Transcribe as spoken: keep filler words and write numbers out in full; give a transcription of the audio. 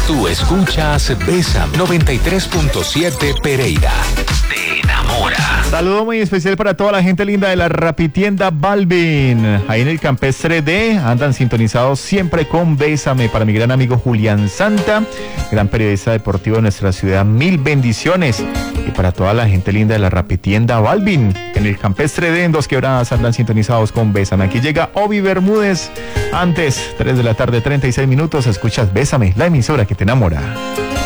Tú escuchas Bésame noventa y tres punto siete Pereira. Te enamora. Saludo muy especial para toda la gente linda de la Rapitienda Balvin. Ahí en el Campestre D andan sintonizados siempre con Bésame. Para mi gran amigo Julián Santa, gran periodista deportivo de nuestra ciudad, mil bendiciones. Y para toda la gente linda de la Rapitienda Balvin, en el Campestre D en Dos Quebradas andan sintonizados con Bésame. Aquí llega Obi Bermúdez. Antes, tres de la tarde, treinta y seis minutos, escuchas Bésame, la emisora que te enamora.